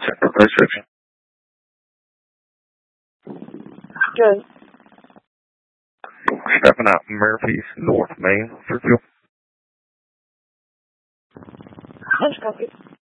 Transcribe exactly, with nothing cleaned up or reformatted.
Central District. Good. Stepping out Murphy's North Main for fuel. That's copy.